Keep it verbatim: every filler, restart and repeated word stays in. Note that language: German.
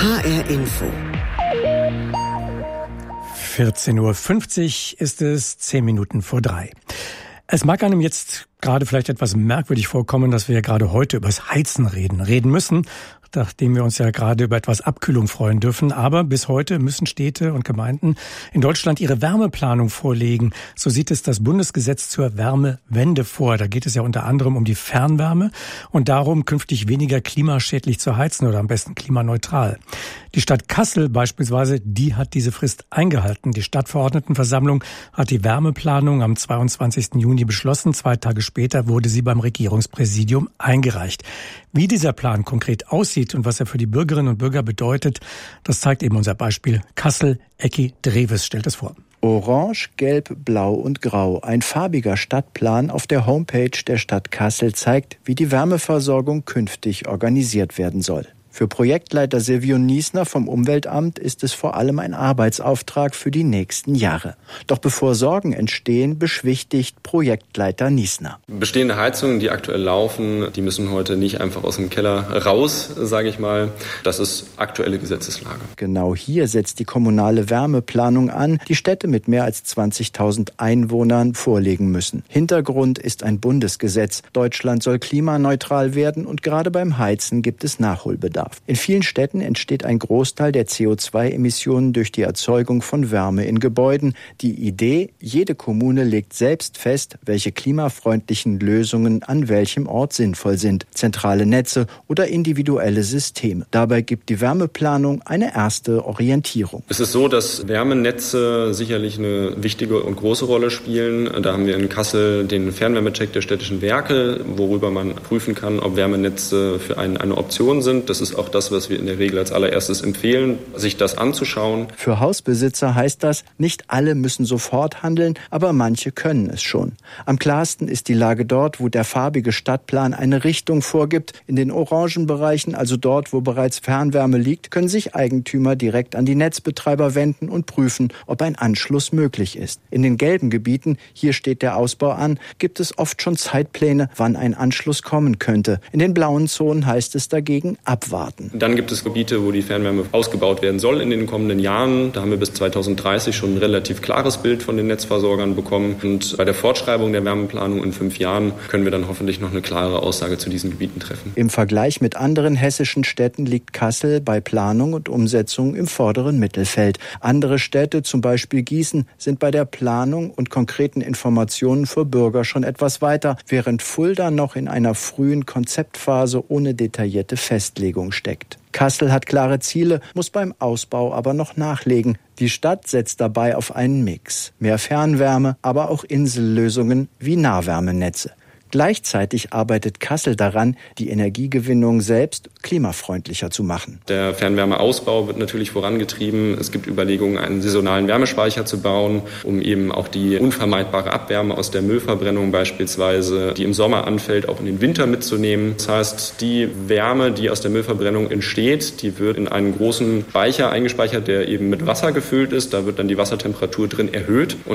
H R Info. vierzehn Uhr fünfzig ist es, zehn Minuten vor drei. Es mag einem jetzt gerade vielleicht etwas merkwürdig vorkommen, dass wir ja gerade heute über das Heizen reden, reden müssen, nachdem wir uns ja gerade über etwas Abkühlung freuen dürfen. Aber bis heute müssen Städte und Gemeinden in Deutschland ihre Wärmeplanung vorlegen. So sieht es das Bundesgesetz zur Wärmewende vor. Da geht es ja unter anderem um die Fernwärme und darum, künftig weniger klimaschädlich zu heizen oder am besten klimaneutral. Die Stadt Kassel beispielsweise, die hat diese Frist eingehalten. Die Stadtverordnetenversammlung hat die Wärmeplanung am zweiundzwanzigsten Juni beschlossen. Zwei Tage später wurde sie beim Regierungspräsidium eingereicht. Wie dieser Plan konkret aussieht und was er für die Bürgerinnen und Bürger bedeutet, das zeigt eben unser Beispiel Kassel. Ecki Dreves stellt es vor. Orange, Gelb, Blau und Grau. Ein farbiger Stadtplan auf der Homepage der Stadt Kassel zeigt, wie die Wärmeversorgung künftig organisiert werden soll. Für Projektleiter Silvio Niesner vom Umweltamt ist es vor allem ein Arbeitsauftrag für die nächsten Jahre. Doch bevor Sorgen entstehen, beschwichtigt Projektleiter Niesner. Bestehende Heizungen, die aktuell laufen, die müssen heute nicht einfach aus dem Keller raus, sage ich mal. Das ist aktuelle Gesetzeslage. Genau hier setzt die kommunale Wärmeplanung an, die Städte mit mehr als zwanzigtausend Einwohnern vorlegen müssen. Hintergrund ist ein Bundesgesetz. Deutschland soll klimaneutral werden und gerade beim Heizen gibt es Nachholbedarf. In vielen Städten entsteht ein Großteil der C O zwei Emissionen durch die Erzeugung von Wärme in Gebäuden. Die Idee, jede Kommune legt selbst fest, welche klimafreundlichen Lösungen an welchem Ort sinnvoll sind. Zentrale Netze oder individuelle Systeme. Dabei gibt die Wärmeplanung eine erste Orientierung. Es ist so, dass Wärmenetze sicherlich eine wichtige und große Rolle spielen. Da haben wir in Kassel den Fernwärmecheck der städtischen Werke, worüber man prüfen kann, ob Wärmenetze für einen eine Option sind. Das ist auch das, was wir in der Regel als allererstes empfehlen, sich das anzuschauen. Für Hausbesitzer heißt das, nicht alle müssen sofort handeln, aber manche können es schon. Am klarsten ist die Lage dort, wo der farbige Stadtplan eine Richtung vorgibt. In den orangen Bereichen, also dort, wo bereits Fernwärme liegt, können sich Eigentümer direkt an die Netzbetreiber wenden und prüfen, ob ein Anschluss möglich ist. In den gelben Gebieten, hier steht der Ausbau an, gibt es oft schon Zeitpläne, wann ein Anschluss kommen könnte. In den blauen Zonen heißt es dagegen abwarten. Dann gibt es Gebiete, wo die Fernwärme ausgebaut werden soll in den kommenden Jahren. Da haben wir bis zweitausenddreißig schon ein relativ klares Bild von den Netzversorgern bekommen. Und bei der Fortschreibung der Wärmeplanung in fünf Jahren können wir dann hoffentlich noch eine klare Aussage zu diesen Gebieten treffen. Im Vergleich mit anderen hessischen Städten liegt Kassel bei Planung und Umsetzung im vorderen Mittelfeld. Andere Städte, zum Beispiel Gießen, sind bei der Planung und konkreten Informationen für Bürger schon etwas weiter, während Fulda noch in einer frühen Konzeptphase ohne detaillierte Festlegung steckt. Kassel hat klare Ziele, muss beim Ausbau aber noch nachlegen. Die Stadt setzt dabei auf einen Mix. Mehr Fernwärme, aber auch Insellösungen wie Nahwärmenetze. Gleichzeitig arbeitet Kassel daran, die Energiegewinnung selbst klimafreundlicher zu machen. Der Fernwärmeausbau wird natürlich vorangetrieben. Es gibt Überlegungen, einen saisonalen Wärmespeicher zu bauen, um eben auch die unvermeidbare Abwärme aus der Müllverbrennung beispielsweise, die im Sommer anfällt, auch in den Winter mitzunehmen. Das heißt, die Wärme, die aus der Müllverbrennung entsteht, die wird in einen großen Speicher eingespeichert, der eben mit Wasser gefüllt ist. Da wird dann die Wassertemperatur drin erhöht. Und